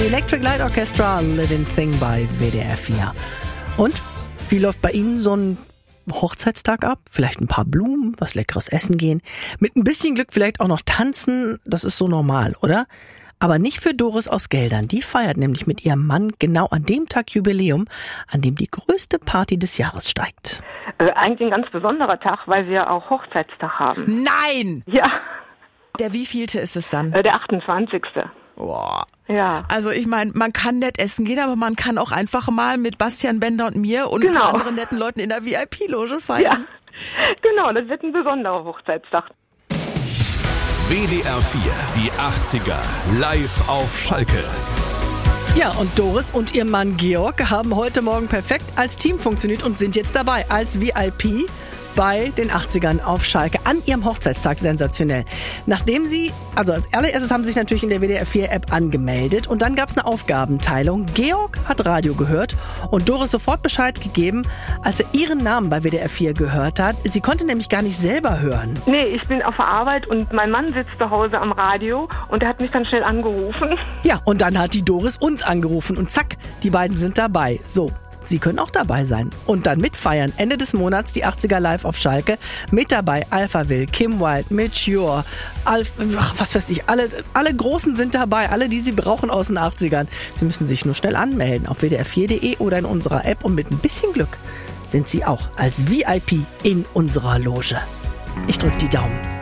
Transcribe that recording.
Electric Light Orchestra, Living Thing bei WDR 4. Und wie läuft bei Ihnen so ein Hochzeitstag ab? Vielleicht ein paar Blumen, was leckeres essen gehen. Mit ein bisschen Glück vielleicht auch noch tanzen. Das ist so normal, oder? Aber nicht für Doris aus Geldern. Die feiert nämlich mit ihrem Mann genau an dem Tag Jubiläum, an dem die größte Party des Jahres steigt. Eigentlich ein ganz besonderer Tag, weil wir ja auch Hochzeitstag haben. Nein! Ja. Der wievielte ist es dann? Der 28. Boah. Ja. Also ich meine, man kann nett essen gehen, aber man kann auch einfach mal mit Bastian Bender und mir und ein paar anderen netten Leuten in der VIP-Loge feiern. Ja, genau, das wird ein besonderer Hochzeitstag. WDR 4, die 80er, live auf Schalke. Ja, und Doris und ihr Mann Georg haben heute Morgen perfekt als Team funktioniert und sind jetzt dabei als VIP bei den 80ern auf Schalke an ihrem Hochzeitstag. Sensationell. Nachdem sie, also als allererstes haben sie sich natürlich in der WDR 4 App angemeldet und dann gab es eine Aufgabenteilung. Georg hat Radio gehört und Doris sofort Bescheid gegeben, als er ihren Namen bei WDR 4 gehört hat. Sie konnte nämlich gar nicht selber hören. Nee, ich bin auf der Arbeit und mein Mann sitzt zu Hause am Radio und er hat mich dann schnell angerufen. Ja, und dann hat die Doris uns angerufen und zack, die beiden sind dabei. So. Sie können auch dabei sein und dann mitfeiern. Ende des Monats die 80er live auf Schalke. Mit dabei Alphaville, Kim Wilde, Mitch Ure, was weiß ich, alle Großen sind dabei, alle, die Sie brauchen aus den 80ern. Sie müssen sich nur schnell anmelden auf wdr4.de oder in unserer App und mit ein bisschen Glück sind Sie auch als VIP in unserer Loge. Ich drücke die Daumen.